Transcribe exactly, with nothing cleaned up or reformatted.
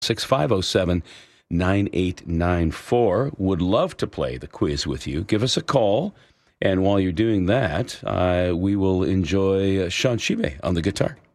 six five oh seven, nine eight nine four. Would love to play the quiz with you. Give us a call. And while you're doing that, uh, we will enjoy Sean Shibe on the guitar.